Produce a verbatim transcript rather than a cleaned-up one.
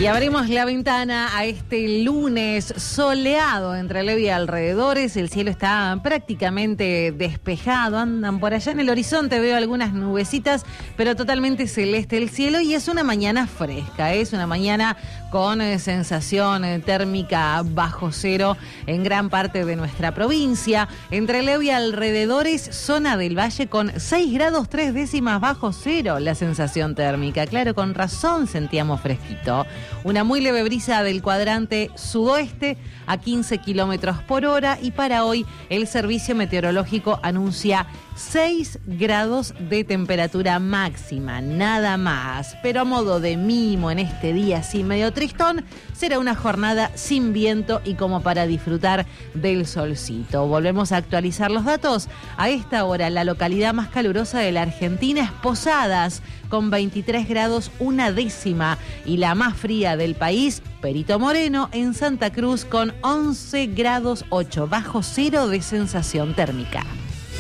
Y abrimos la ventana a este lunes soleado entre Levi y alrededores. El cielo está prácticamente despejado. Andan por allá en el horizonte, veo algunas nubecitas, pero totalmente celeste el cielo. Y es una mañana fresca, es una mañana con eh, sensación eh, térmica bajo cero en gran parte de nuestra provincia. Entre Levi y alrededores, zona del Valle con seis grados tres décimas bajo cero la sensación térmica. Claro, con razón sentíamos fresquito. Una muy leve brisa del cuadrante sudoeste a quince kilómetros por hora, y para hoy el servicio meteorológico anuncia seis grados de temperatura máxima, nada más. Pero a modo de mimo en este día así medio tristón, será una jornada sin viento y como para disfrutar del solcito. Volvemos a actualizar los datos. A esta hora la localidad más calurosa de la Argentina es Posadas, con veintitrés grados una décima, y la más fría del país, Perito Moreno, en Santa Cruz, con once grados ocho bajo cero de sensación térmica.